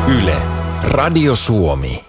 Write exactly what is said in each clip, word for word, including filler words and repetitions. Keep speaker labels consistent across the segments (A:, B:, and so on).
A: Yle, Radio Suomi.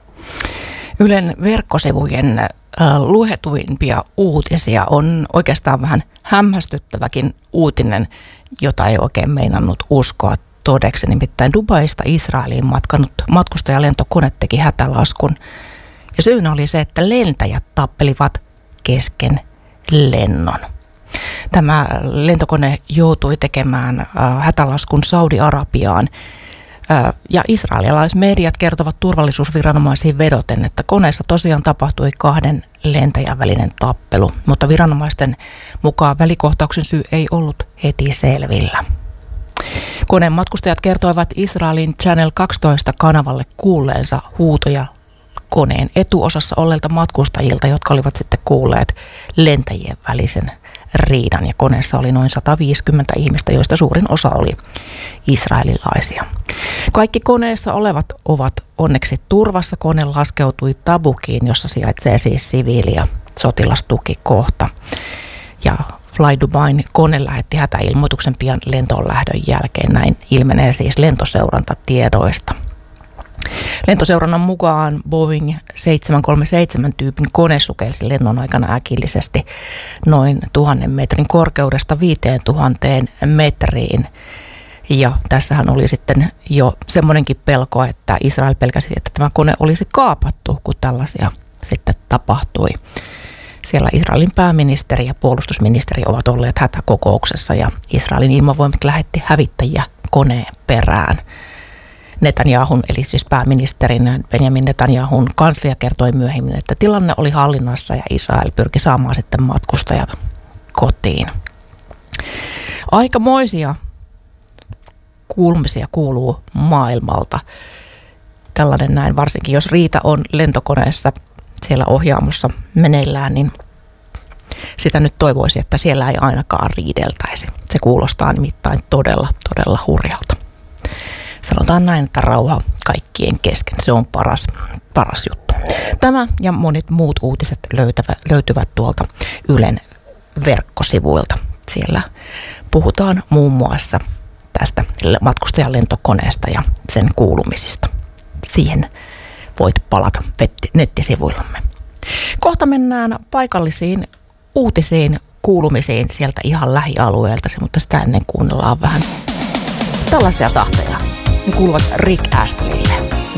B: Ylen verkkosivujen äh, luetuimpia uutisia on oikeastaan vähän hämmästyttäväkin uutinen, jota ei oikein meinannut uskoa todeksi. Nimittäin Dubaista Israeliin matkannut matkustajalentokone teki hätälaskun. Ja syynä oli se, että lentäjät tappelivat kesken lennon. Tämä lentokone joutui tekemään äh, hätälaskun Saudi-Arabiaan. Ja israelilaismediat kertovat turvallisuusviranomaisiin vedoten, että koneessa tosiaan tapahtui kahden lentäjän välinen tappelu, mutta viranomaisten mukaan välikohtauksen syy ei ollut heti selvillä. Koneen matkustajat kertoivat Israelin Channel kaksitoista kanavalle kuulleensa huutoja koneen etuosassa olleilta matkustajilta, jotka olivat sitten kuulleet lentäjien välisen riidan, ja koneessa oli noin sata viisikymmentä ihmistä, joista suurin osa oli israelilaisia. Kaikki koneessa olevat ovat onneksi turvassa. Kone laskeutui Tabukiin, jossa sijaitsee siis siviili- ja sotilastukikohta. Ja Fly Dubain kone lähetti hätäilmoituksen pian lentoon lähdön jälkeen. Näin ilmenee siis lentoseurantatiedoista. Lentoseurannan mukaan Boeing seitsemän kolmekymmentäseitsemän tyypin kone sukelsi lennon aikana äkillisesti noin tuhannen metrin korkeudesta viiteen tuhanteen metriin. Ja tässähän oli sitten jo semmoinenkin pelko, että Israel pelkäsi, että tämä kone olisi kaapattu, kun tällaisia sitten tapahtui. Siellä Israelin pääministeri ja puolustusministeri ovat olleet hätäkokouksessa ja Israelin ilmavoimat lähetti hävittäjiä koneen perään. Netanyahun, eli siis pääministerin Benjamin Netanyahun kanslia kertoi myöhemmin, että tilanne oli hallinnassa ja Israel pyrki saamaan sitten matkustajat kotiin. Aikamoisia kuulumisia kuuluu maailmalta. Tällainen näin, varsinkin jos riita on lentokoneessa siellä ohjaamossa meneillään, niin sitä nyt toivoisi, että siellä ei ainakaan riideltäisi. Se kuulostaa nimittäin todella, todella hurjalta. Sanotaan näin, että rauha kaikkien kesken. Se on paras, paras juttu. Tämä ja monet muut uutiset löytävät, löytyvät tuolta Ylen verkkosivuilta. Siellä puhutaan muun muassa tästä matkustajalentokoneesta ja sen kuulumisista. Siihen voit palata nettisivuillamme. Kohta mennään paikallisiin uutisiin, kuulumisiin sieltä ihan lähialueelta, mutta sitä ennen kuunnellaan vähän tällaisia tahteja. Ne kuuluvat Rick Astleylle